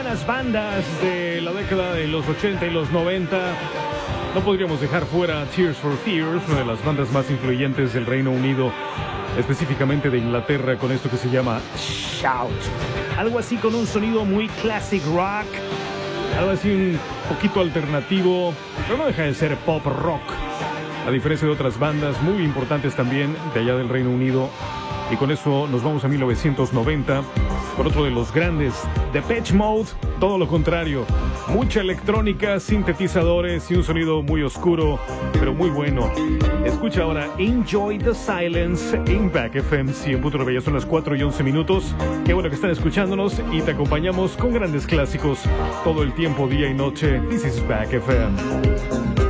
buenas bandas de la década de los 80 y los 90. No podríamos dejar fuera Tears for Fears, una de las bandas más influyentes del Reino Unido, específicamente de Inglaterra, con esto que se llama Shout. Algo así con un sonido muy classic rock, algo así un poquito alternativo, pero no deja de ser pop rock, a diferencia de otras bandas muy importantes también de allá del Reino Unido. Y con eso nos vamos a 1990 con otro de los grandes, Depeche Mode. Todo lo contrario, mucha electrónica, sintetizadores y un sonido muy oscuro, pero muy bueno. Escucha ahora Enjoy the Silence en Back FM 100.9. Ya son las 4:11. Qué bueno que están escuchándonos y te acompañamos con grandes clásicos todo el tiempo, día y noche. This is Back FM.